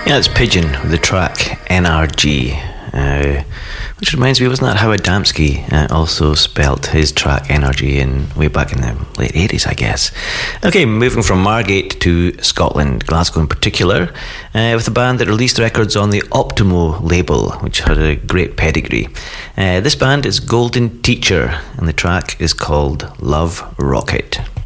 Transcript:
Yeah, it's Pigeon with the track NRG, which reminds me, wasn't that Howard Damsky also spelt his track NRG in way back in the late 80s, I guess. Okay, moving from Margate to Scotland, Glasgow in particular, with a band that released records on the Optimo label, which had a great pedigree. This band is Golden Teacher, and the track is called Love Rocket.